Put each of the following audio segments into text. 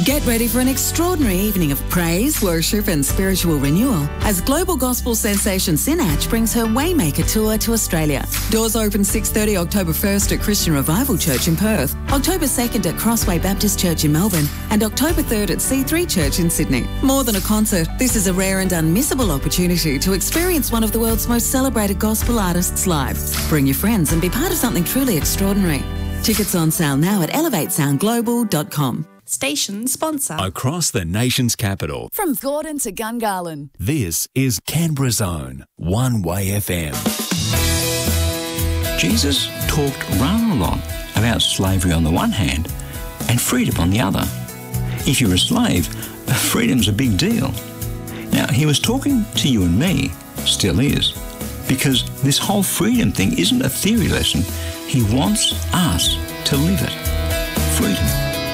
Get ready for an extraordinary evening of praise, worship and spiritual renewal as global gospel sensation Sinach brings her Waymaker Tour to Australia. Doors open 6:30 October 1st at Christian Revival Church in Perth, October 2nd at Crossway Baptist Church in Melbourne and October 3rd at C3 Church in Sydney. More than a concert, this is a rare and unmissable opportunity to experience one of the world's most celebrated gospel artists live. Bring your friends and be part of something truly extraordinary. Tickets on sale now at elevatesoundglobal.com. Station sponsor. Across the nation's capital. From Gordon to Gungahlin. This is Canberra's own One Way FM. Jesus talked rather a lot about slavery on the one hand and freedom on the other. If you're a slave, freedom's a big deal. Now, he was talking to you and me, still is, because this whole freedom thing isn't a theory lesson. He wants us to live it. Freedom.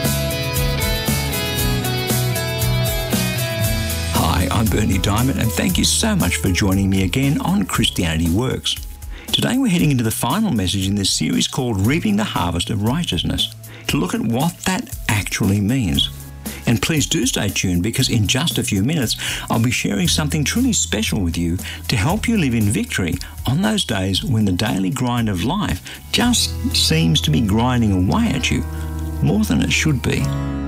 Hi, I'm Bernie Diamond, and thank you so much for joining me again on Christianity Works. Today we're heading into the final message in this series called Reaping the Harvest of Righteousness, to look at what that actually means. And please do stay tuned, because in just a few minutes I'll be sharing something truly special with you to help you live in victory on those days when the daily grind of life just seems to be grinding away at you more than it should be.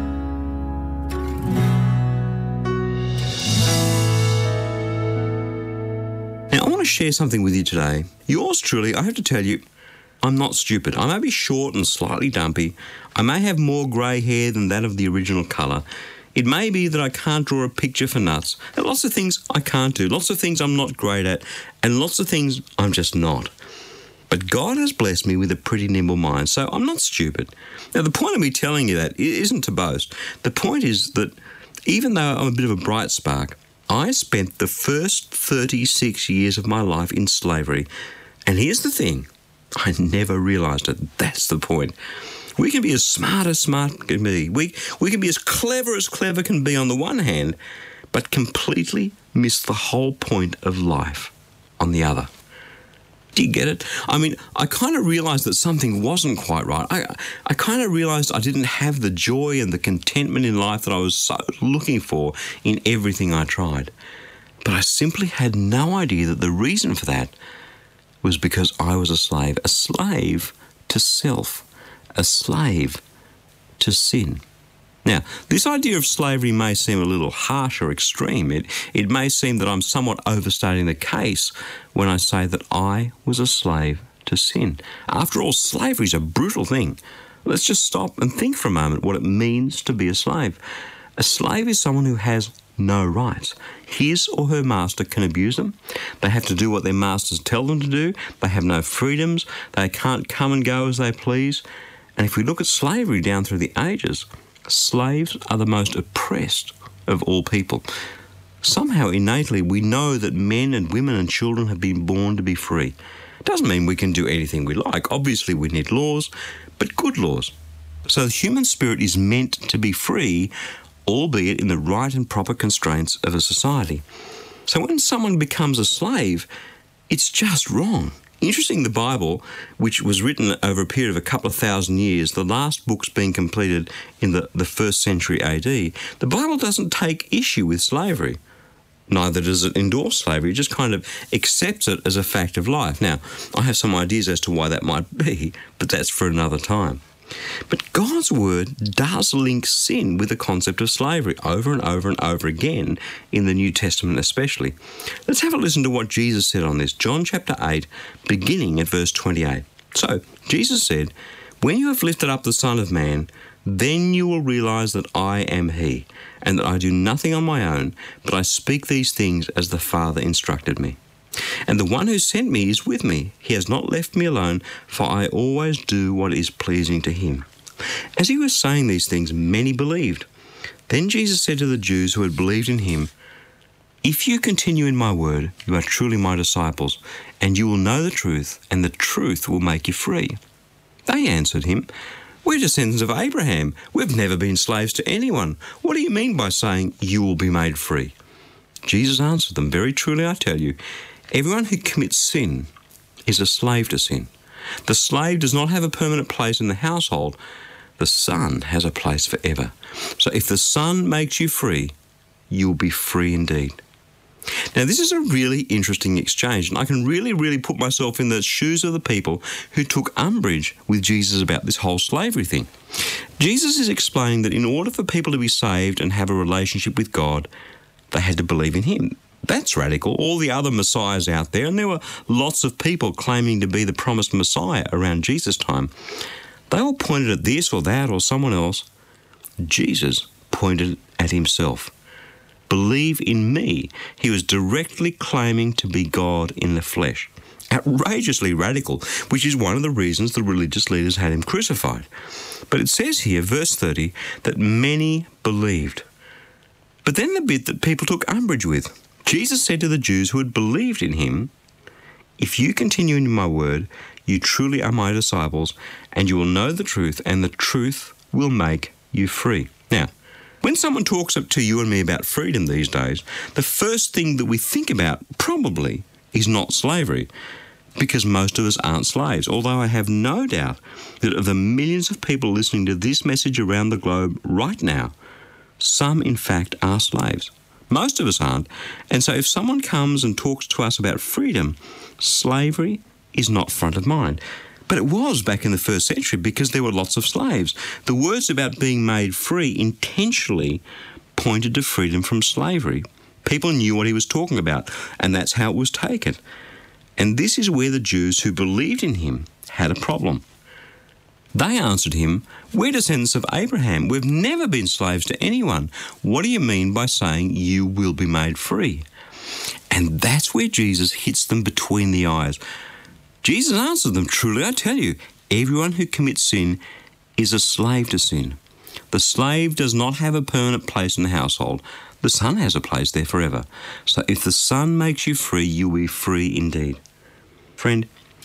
Now, I want to share something with you today. Yours truly, I have to tell you, I'm not stupid. I may be short and slightly dumpy. I may have more grey hair than that of the original colour. It may be that I can't draw a picture for nuts. There are lots of things I can't do, lots of things I'm not great at, and lots of things I'm just not. But God has blessed me with a pretty nimble mind, so I'm not stupid. Now, the point of me telling you that isn't to boast. The point is that even though I'm a bit of a bright spark, I spent the first 36 years of my life in slavery. And here's the thing. I never realised it. That's the point. We can be as smart can be. We can be as clever can be on the one hand, but completely miss the whole point of life on the other. Do you get it? I mean, I kind of realised that something wasn't quite right. I kind of realised I didn't have the joy and the contentment in life that I was so looking for in everything I tried. But I simply had no idea that the reason for that was because I was a slave to self, a slave to sin. Now, this idea of slavery may seem a little harsh or extreme. It may seem that I'm somewhat overstating the case when I say that I was a slave to sin. After all, slavery is a brutal thing. Let's just stop and think for a moment what it means to be a slave. A slave is someone who has no rights. His or her master can abuse them. They have to do what their masters tell them to do. They have no freedoms. They can't come and go as they please. And if we look at slavery down through the ages, slaves are the most oppressed of all people. Somehow, innately, we know that men and women and children have been born to be free. It doesn't mean we can do anything we like. Obviously, we need laws, but good laws. So the human spirit is meant to be free, albeit in the right and proper constraints of a society. So when someone becomes a slave, it's just wrong. Interesting, the Bible, which was written over a period of a couple of thousand years, the last books being completed in the 1st century AD, the Bible doesn't take issue with slavery. Neither does it endorse slavery. It just kind of accepts it as a fact of life. Now, I have some ideas as to why that might be, but that's for another time. But God's word does link sin with the concept of slavery over and over and over again in the New Testament especially. Let's have a listen to what Jesus said on this. John chapter 8, beginning at verse 28. So, Jesus said, "When you have lifted up the Son of Man, then you will realize that I am he, and that I do nothing on my own, but I speak these things as the Father instructed me. And the one who sent me is with me. He has not left me alone, for I always do what is pleasing to him." As he was saying these things, many believed. Then Jesus said to the Jews who had believed in him, "If you continue in my word, you are truly my disciples, and you will know the truth, and the truth will make you free." They answered him, "We're descendants of Abraham. We've never been slaves to anyone. What do you mean by saying you will be made free?" Jesus answered them, "Very truly I tell you, everyone who commits sin is a slave to sin. The slave does not have a permanent place in the household. the Son has a place forever. So if the Son makes you free, you'll be free indeed. Now, this is a really interesting exchange, and I can really put myself in the shoes of the people who took umbrage with Jesus about this whole slavery thing. Jesus is explaining that in order for people to be saved and have a relationship with God, they had to believe in him. That's radical. All the other messiahs out there, and there were lots of people claiming to be the promised Messiah around Jesus' time, they all pointed at this or that or someone else. Jesus pointed at himself. Believe in me. He was directly claiming to be God in the flesh. Outrageously radical, which is one of the reasons the religious leaders had him crucified. But it says here, verse 30, that many believed. But then the bit that people took umbrage with. Jesus said to the Jews who had believed in him, "If you continue in my word, you truly are my disciples, and you will know the truth, and the truth will make you free." Now, when someone talks up to you and me about freedom these days, the first thing that we think about probably is not slavery, because most of us aren't slaves, although I have no doubt that of the millions of people listening to this message around the globe right now, some in fact are slaves. Most of us aren't, and so if someone comes and talks to us about freedom, slavery is not front of mind. But it was back in the first century because there were lots of slaves. The words about being made free intentionally pointed to freedom from slavery. People knew what he was talking about, and that's how it was taken. And this is where the Jews who believed in him had a problem. They answered him, "We're descendants of Abraham. We've never been slaves to anyone. What do you mean by saying you will be made free?" And that's where Jesus hits them between the eyes. Jesus answered them, "Truly I tell you, everyone who commits sin is a slave to sin. The slave does not have a permanent place in the household. The Son has a place there forever. So if the Son makes you free, you will be free indeed." Friend,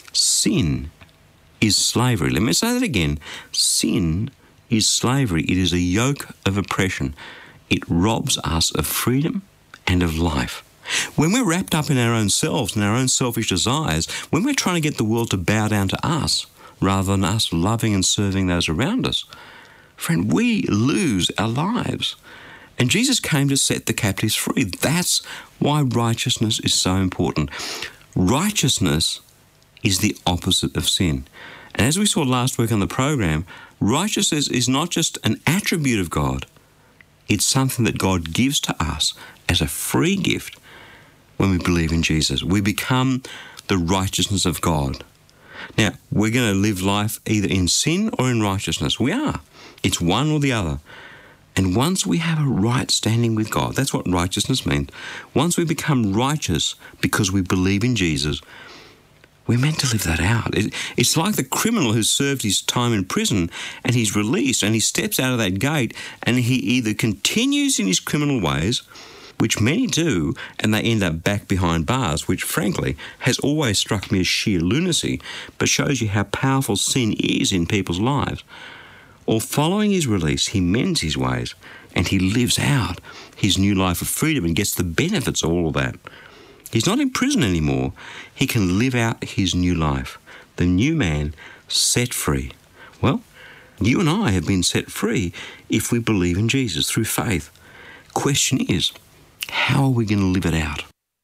sin is slavery. Let me say that again. Sin is slavery. It is a yoke of oppression. It robs us of freedom and of life. When we're wrapped up in our own selves and our own selfish desires, when we're trying to get the world to bow down to us rather than us loving and serving those around us, friend, we lose our lives. And Jesus came to set the captives free. That's why righteousness is so important. Righteousness is the opposite of sin. And as we saw last week on the program, righteousness is not just an attribute of God, it's something that God gives to us as a free gift. When we believe in Jesus, we become the righteousness of God. Now, we're going to live life either in sin or in righteousness. We are. It's one or the other. And once we have a right standing with God, that's what righteousness means. Once we become righteous because we believe in Jesus, we're meant to live that out. It's like the criminal who served his time in prison and he's released and he steps out of that gate and he either continues in his criminal ways, which many do, and they end up back behind bars, which frankly has always struck me as sheer lunacy, but shows you how powerful sin is in people's lives. Or following his release, he mends his ways and he lives out his new life of freedom and gets the benefits of all of that. He's not in prison anymore. He can live out his new life, the new man set free. Well, you and I have been set free if we believe in Jesus through faith. Question is, how are we going to live it out?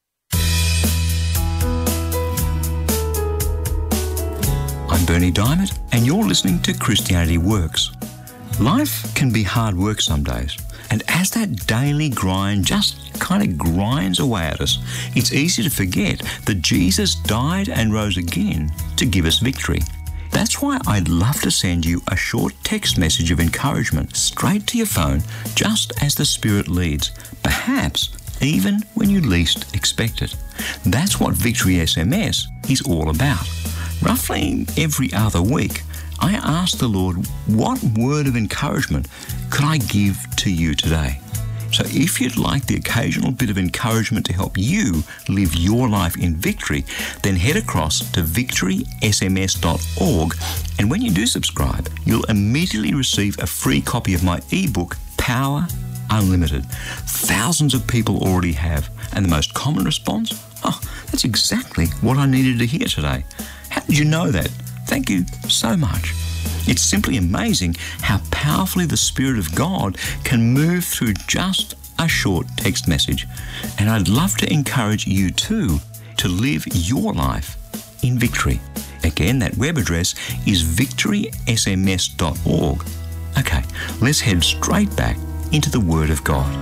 I'm Bernie Diamond, and you're listening to Christianity Works. Life can be hard work some days, and as that daily grind just kind of grinds away at us, it's easy to forget that Jesus died and rose again to give us victory. That's why I'd love to send you a short text message of encouragement straight to your phone, just as the Spirit leads, perhaps even when you least expect it. That's what Victory SMS is all about. Roughly every other week, I ask the Lord, what word of encouragement could I give to you today? So if you'd like the occasional bit of encouragement to help you live your life in victory, then head across to victorysms.org, and when you do subscribe, you'll immediately receive a free copy of my ebook, Power Unlimited. Thousands of people already have, and the most common response? Oh, that's exactly what I needed to hear today. How did you know that? Thank you so much. It's simply amazing how powerfully the Spirit of God can move through just a short text message. And I'd love to encourage you too to live your life in victory. Again, that web address is victorysms.org. Okay, let's head straight back into the Word of God.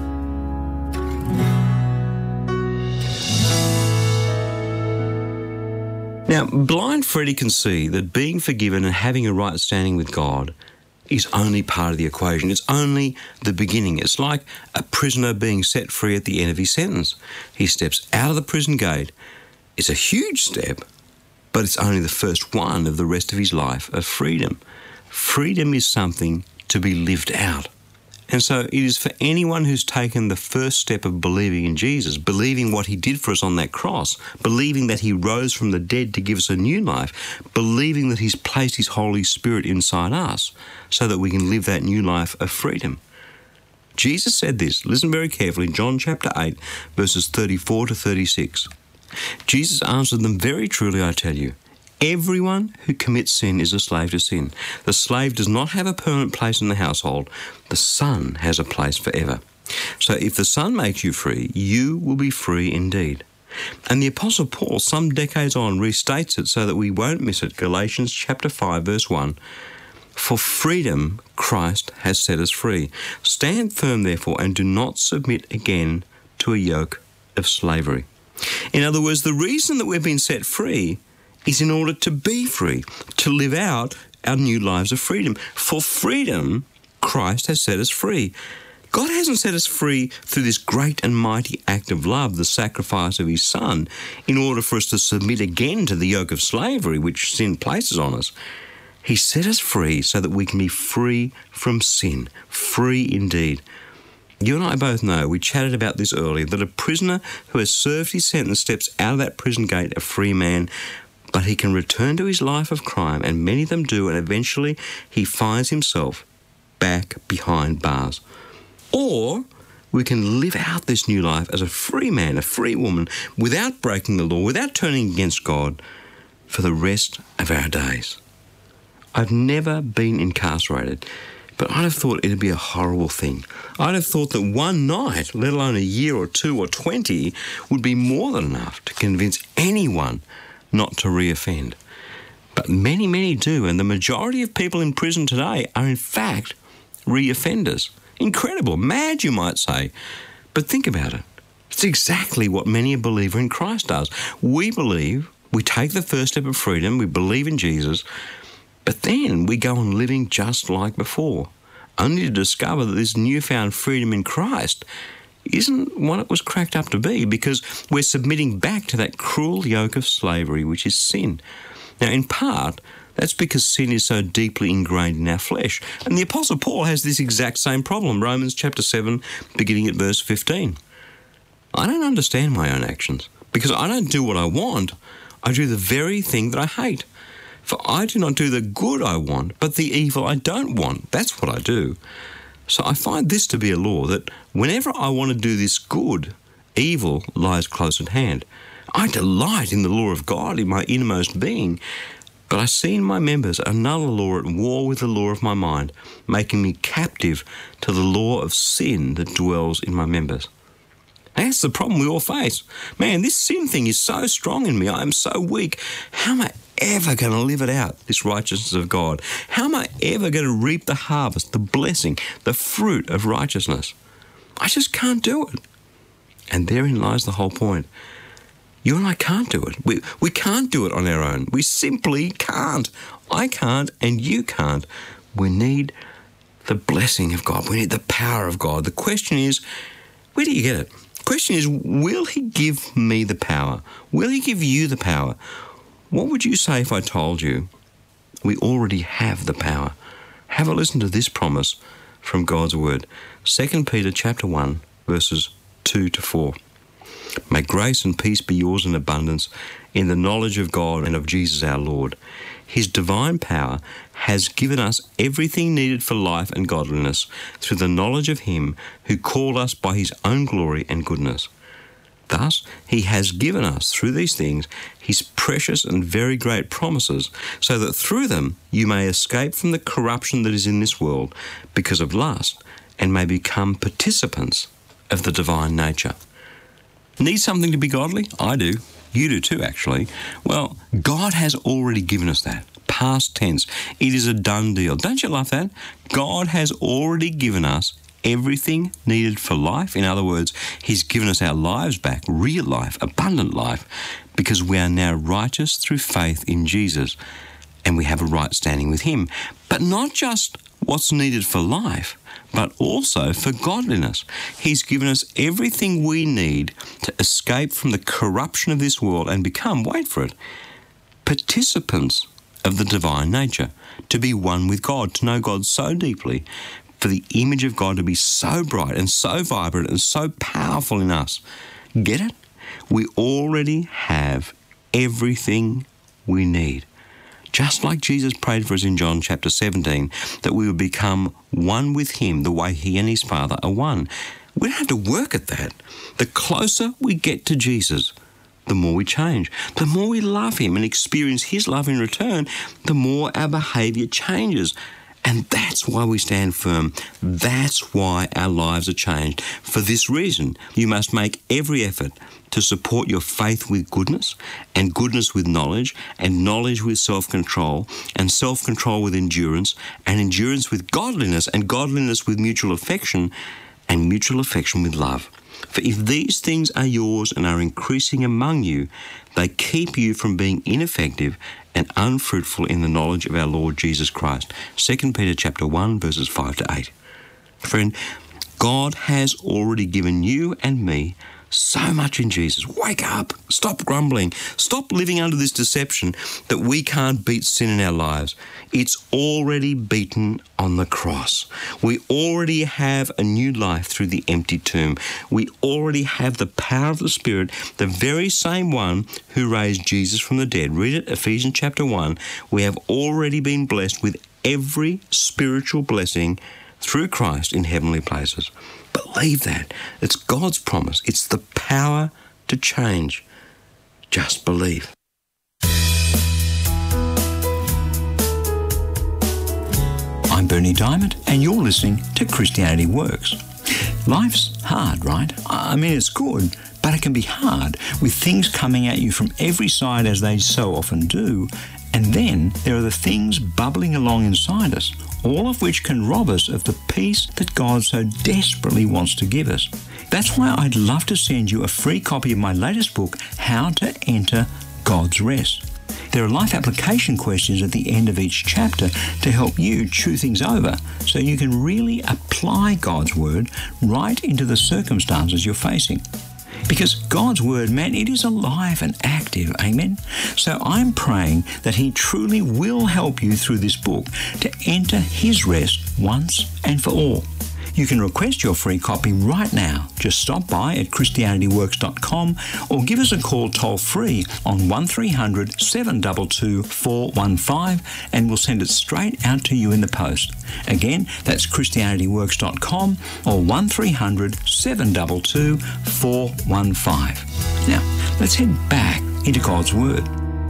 Now, blind Freddie can see that being forgiven and having a right standing with God is only part of the equation. It's only the beginning. It's like a prisoner being set free at the end of his sentence. He steps out of the prison gate. It's a huge step, but it's only the first one of the rest of his life of freedom. Freedom is something to be lived out. And so it is for anyone who's taken the first step of believing in Jesus, believing what he did for us on that cross, believing that he rose from the dead to give us a new life, believing that he's placed his Holy Spirit inside us so that we can live that new life of freedom. Jesus said this, listen very carefully, John chapter 8, verses 34 to 36. Jesus answered them, "Very truly I tell you, everyone who commits sin is a slave to sin. The slave does not have a permanent place in the household. The Son has a place forever. So if the Son makes you free, you will be free indeed." And the Apostle Paul, some decades on, restates it so that we won't miss it. Galatians chapter 5, verse 1. "For freedom Christ has set us free. Stand firm, therefore, and do not submit again to a yoke of slavery." In other words, the reason that we've been set free is in order to be free, to live out our new lives of freedom. For freedom, Christ has set us free. God hasn't set us free through this great and mighty act of love, the sacrifice of his Son, in order for us to submit again to the yoke of slavery which sin places on us. He set us free so that we can be free from sin, free indeed. You and I both know, we chatted about this earlier, that a prisoner who has served his sentence steps out of that prison gate a free man, but he can return to his life of crime, and many of them do, and eventually he finds himself back behind bars. Or we can live out this new life as a free man, a free woman, without breaking the law, without turning against God, for the rest of our days. I've never been incarcerated, but I'd have thought it'd be a horrible thing. I'd have thought that one night, let alone a year or 2 or 20, would be more than enough to convince anyone not to reoffend. But many, many do, and the majority of people in prison today are in fact reoffenders. Incredible, mad you might say, but think about it. It's exactly what many a believer in Christ does. We believe, we take the first step of freedom, we believe in Jesus, but then we go on living just like before, only to discover that this newfound freedom in Christ isn't what it was cracked up to be, because we're submitting back to that cruel yoke of slavery, which is sin. Now, in part, that's because sin is so deeply ingrained in our flesh. And the Apostle Paul has this exact same problem, Romans chapter 7, beginning at verse 15. "I don't understand my own actions, because I don't do what I want. I do the very thing that I hate. For I do not do the good I want, but the evil I don't want. That's what I do. So I find this to be a law, that whenever I want to do this good, evil lies close at hand. I delight in the law of God in my innermost being, but I see in my members another law at war with the law of my mind, making me captive to the law of sin that dwells in my members." That's the problem we all face. Man, this sin thing is so strong in me. I am so weak. How am I ever going to live it out, this righteousness of God? How am I ever going to reap the harvest, the blessing, the fruit of righteousness? I just can't do it. And therein lies the whole point. You and I can't do it. We can't do it on our own. We simply can't. I can't and you can't. We need the blessing of God. We need the power of God. The question is, where do you get it? The question is, will he give me the power? Will he give you the power? What would you say if I told you we already have the power? Have a listen to this promise from God's word. 2 Peter chapter 1, verses 2 to 4. "May grace and peace be yours in abundance in the knowledge of God and of Jesus our Lord. His divine power has given us everything needed for life and godliness through the knowledge of him who called us by his own glory and goodness. Thus, he has given us, through these things, his precious and very great promises, so that through them you may escape from the corruption that is in this world because of lust, and may become participants of the divine nature. Need something to be godly? I do. You do too, actually. Well, God has already given us that. Past tense. It is a done deal. Don't you love that? God has already given us everything needed for life. In other words, he's given us our lives back, real life, abundant life, because we are now righteous through faith in Jesus, and we have a right standing with him. But not just what's needed for life, but also for godliness. He's given us everything we need to escape from the corruption of this world and become, wait for it, participants of the divine nature, to be one with God, to know God so deeply, for the image of God to be so bright and so vibrant and so powerful in us. Get it? We already have everything we need. Just like Jesus prayed for us in John chapter 17, that we would become one with him the way he and his Father are one. We don't have to work at that. The closer we get to Jesus, the more we change. The more we love him and experience his love in return, the more our behaviour changes. And that's why we stand firm. That's why our lives are changed. For this reason, you must make every effort to support your faith with goodness, and goodness with knowledge, and knowledge with self-control, and self-control with endurance, and endurance with godliness, and godliness with mutual affection, and mutual affection with love. For if these things are yours and are increasing among you, they keep you from being ineffective and unfruitful in the knowledge of our Lord Jesus Christ. 2 Peter chapter 1, verses 5 to 8. Friend, God has already given you and me so much in Jesus. Wake up. Stop grumbling. Stop living under this deception that we can't beat sin in our lives. It's already beaten on the cross. We already have a new life through the empty tomb. We already have the power of the Spirit, the very same one who raised Jesus from the dead. Read it, Ephesians chapter 1. We have already been blessed with every spiritual blessing through Christ in heavenly places. Believe that. It's God's promise. It's the power to change. Just believe. I'm Bernie Diamond, and you're listening to Christianity Works. Life's hard, right? I mean, it's good, but it can be hard with things coming at you from every side, as they so often do. And then there are the things bubbling along inside us, all of which can rob us of the peace that God so desperately wants to give us. That's why I'd love to send you a free copy of my latest book, How to Enter God's Rest. There are life application questions at the end of each chapter to help you chew things over so you can really apply God's Word right into the circumstances you're facing. Because God's Word, man, it is alive and active, amen? So I'm praying that He truly will help you through this book to enter His rest once and for all. You can request your free copy right now. Just stop by at ChristianityWorks.com or give us a call toll-free on 1300 722 415 and we'll send it straight out to you in the post. Again, that's ChristianityWorks.com or 1300 722 415. Now, let's head back into God's Word.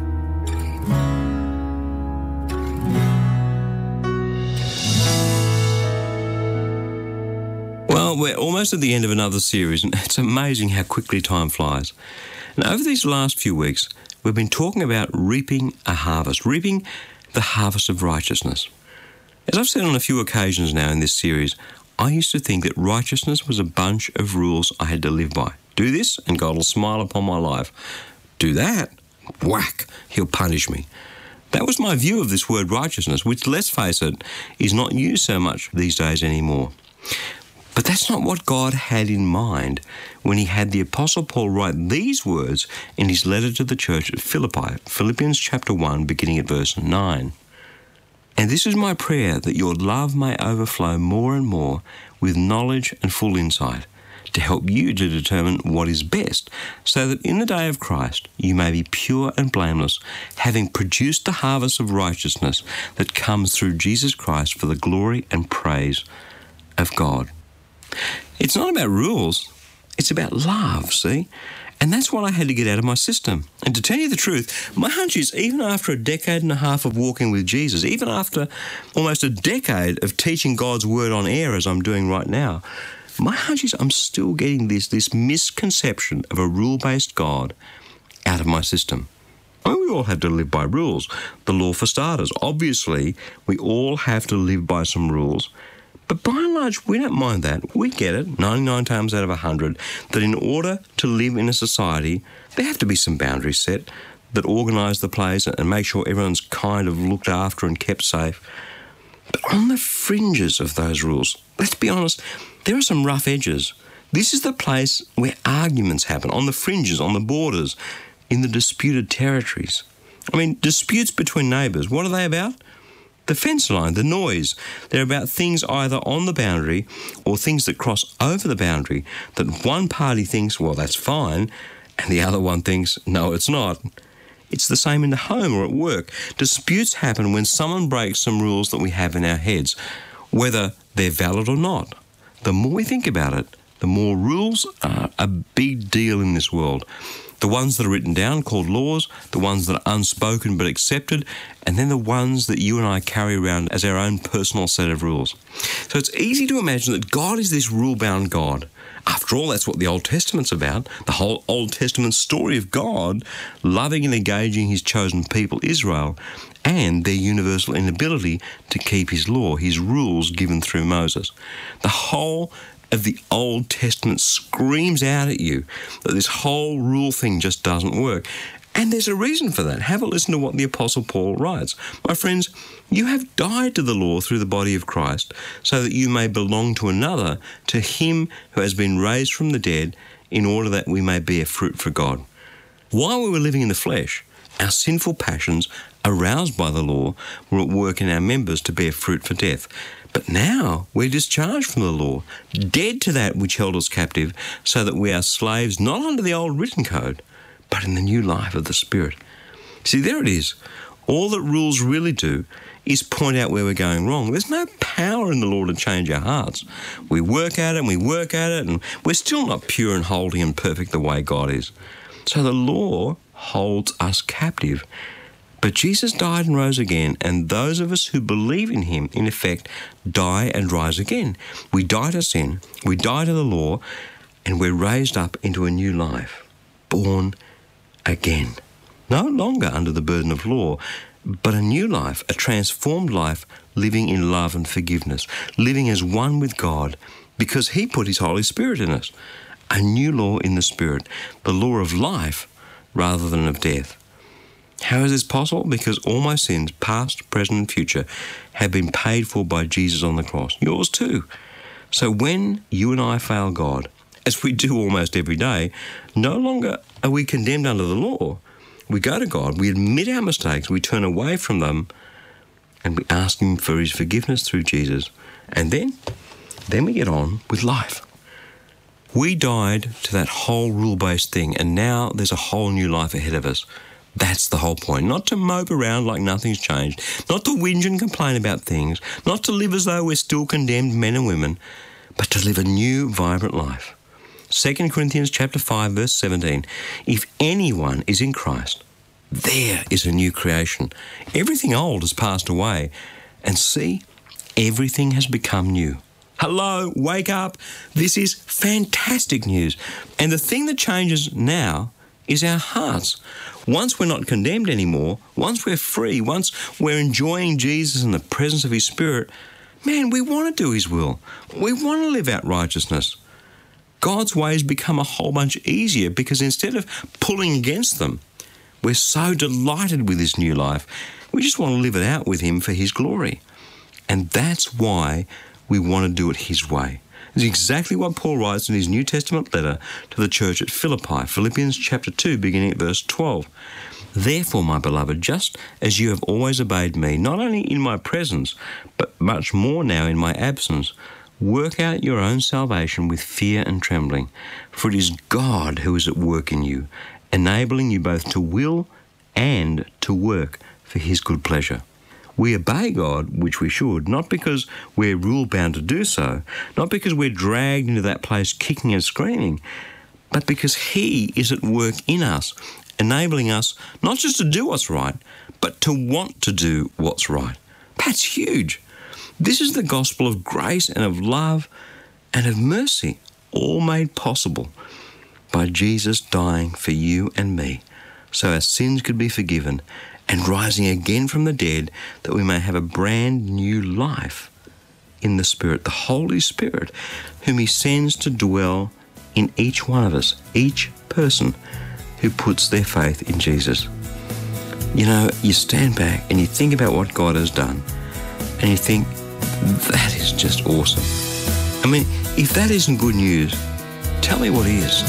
Well, we're almost at the end of another series, and it's amazing how quickly time flies. And over these last few weeks, we've been talking about reaping a harvest, reaping the harvest of righteousness. As I've said on a few occasions now in this series, I used to think that righteousness was a bunch of rules I had to live by. Do this, and God will smile upon my life. Do that, whack, He'll punish me. That was my view of this word righteousness, which, let's face it, is not used so much these days anymore. But that's not what God had in mind when He had the Apostle Paul write these words in his letter to the church at Philippi, Philippians chapter 1, beginning at verse 9. And this is my prayer, that your love may overflow more and more with knowledge and full insight, to help you to determine what is best, so that in the day of Christ you may be pure and blameless, having produced the harvest of righteousness that comes through Jesus Christ for the glory and praise of God. It's not about rules, it's about love, see? And that's what I had to get out of my system. And to tell you the truth, my hunch is even after a decade and a half of walking with Jesus, even after almost a decade of teaching God's word on air as I'm doing right now, my hunch is I'm still getting this misconception of a rule-based God out of my system. I mean, we all have to live by rules. The law for starters. Obviously, we all have to live by some rules. But by and large, we don't mind that. We get it, 99 times out of 100, that in order to live in a society, there have to be some boundaries set that organise the place and make sure everyone's kind of looked after and kept safe. But on the fringes of those rules, let's be honest, there are some rough edges. This is the place where arguments happen, on the fringes, on the borders, in the disputed territories. I mean, disputes between neighbours, what are they about? The fence line, the noise. They're about things either on the boundary or things that cross over the boundary that one party thinks, well, that's fine, and the other one thinks, no, it's not. It's the same in the home or at work. Disputes happen when someone breaks some rules that we have in our heads, whether they're valid or not. The more we think about it, the more rules are a big deal in this world. The ones that are written down, called laws, the ones that are unspoken but accepted, and then the ones that you and I carry around as our own personal set of rules. So it's easy to imagine that God is this rule-bound God. After all, that's what the Old Testament's about. The whole Old Testament story of God loving and engaging his chosen people, Israel, and their universal inability to keep his law, his rules given through Moses. The whole of the Old Testament screams out at you that this whole rule thing just doesn't work. And there's a reason for that. Have a listen to what the Apostle Paul writes. My friends, you have died to the law through the body of Christ, so that you may belong to another, to him who has been raised from the dead, in order that we may bear fruit for God. While we were living in the flesh, our sinful passions, aroused by the law, were at work in our members to bear fruit for death. But now we're discharged from the law, dead to that which held us captive, so that we are slaves not under the old written code, but in the new life of the Spirit. See, there it is. All that rules really do is point out where we're going wrong. There's no power in the law to change our hearts. We work at it and we work at it, and we're still not pure and holy and perfect the way God is. So the law holds us captive. But Jesus died and rose again, and those of us who believe in him, in effect, die and rise again. We die to sin, we die to the law, and we're raised up into a new life, born again. No longer under the burden of law, but a new life, a transformed life, living in love and forgiveness, living as one with God, because he put his Holy Spirit in us. A new law in the Spirit, the law of life rather than of death. How is this possible? Because all my sins, past, present and future, have been paid for by Jesus on the cross. Yours too. So when you and I fail God, as we do almost every day, no longer are we condemned under the law. We go to God, we admit our mistakes, we turn away from them, and we ask him for his forgiveness through Jesus. And then we get on with life. We died to that whole rule-based thing, and now there's a whole new life ahead of us. That's the whole point. Not to mope around like nothing's changed, not to whinge and complain about things, not to live as though we're still condemned men and women, but to live a new, vibrant life. 2 Corinthians chapter 5, verse 17, if anyone is in Christ, there is a new creation. Everything old has passed away, and see, everything has become new. Hello, wake up. This is fantastic news. And the thing that changes now is our hearts. Once we're not condemned anymore, once we're free, once we're enjoying Jesus and the presence of his Spirit, man, we want to do his will. We want to live out righteousness. God's ways become a whole bunch easier because instead of pulling against them, we're so delighted with this new life. We just want to live it out with him for his glory. And that's why we want to do it his way. It's exactly what Paul writes in his New Testament letter to the church at Philippi, Philippians chapter 2, beginning at verse 12. Therefore, my beloved, just as you have always obeyed me, not only in my presence, but much more now in my absence, work out your own salvation with fear and trembling, for it is God who is at work in you, enabling you both to will and to work for his good pleasure. We obey God, which we should, not because we're rule-bound to do so, not because we're dragged into that place kicking and screaming, but because He is at work in us, enabling us not just to do what's right, but to want to do what's right. That's huge. This is the gospel of grace and of love and of mercy, all made possible by Jesus dying for you and me, so our sins could be forgiven, and rising again from the dead, that we may have a brand new life in the Spirit, the Holy Spirit, whom He sends to dwell in each one of us, each person who puts their faith in Jesus. You know, you stand back and you think about what God has done, and you think, that is just awesome. I mean, if that isn't good news, tell me what is.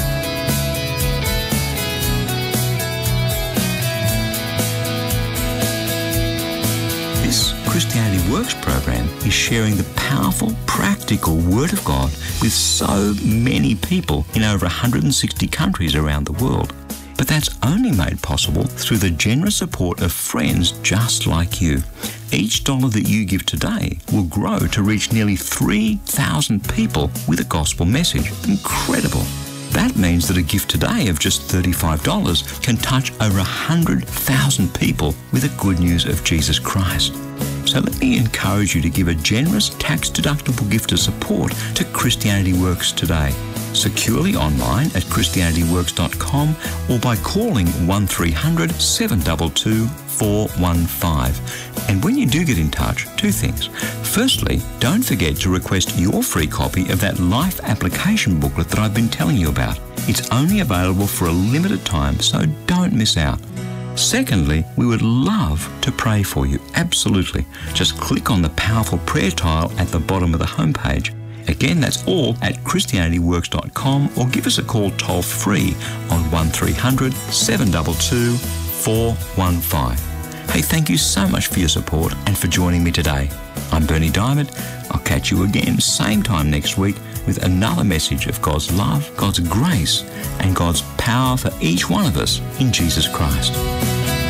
This Christianity Works program is sharing the powerful, practical Word of God with so many people in over 160 countries around the world. But that's only made possible through the generous support of friends just like you. Each dollar that you give today will grow to reach nearly 3,000 people with a gospel message. Incredible. That means that a gift today of just $35 can touch over 100,000 people with the good news of Jesus Christ. So let me encourage you to give a generous tax-deductible gift of support to Christianity Works today. Securely online at ChristianityWorks.com or by calling 1300 722 415. And when you do get in touch, two things. Firstly, don't forget to request your free copy of that life application booklet that I've been telling you about. It's only available for a limited time, so don't miss out. Secondly, we would love to pray for you. Absolutely. Just click on the powerful prayer tile at the bottom of the homepage. Again, that's all at ChristianityWorks.com, or give us a call toll-free on 1300 722 415. Hey, thank you so much for your support and for joining me today. I'm Bernie Diamond. I'll catch you again same time next week with another message of God's love, God's grace, and God's power for each one of us in Jesus Christ.